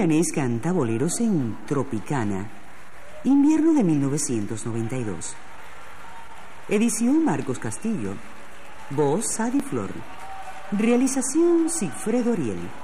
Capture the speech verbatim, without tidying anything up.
Milanés canta boleros en Tropicana, invierno de mil novecientos noventa y dos. Edición Marcos Castillo. Voz Sadi Flor. Realización Sigfredo Ariel.